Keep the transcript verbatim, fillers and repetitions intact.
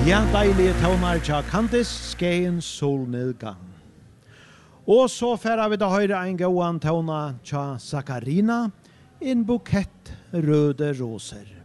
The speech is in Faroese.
Ja, deilige tonar tja Candice, Skeen solnedgang. Og så færa vi da høyre en gåan tona tja Sakarina, en bukett røde roser.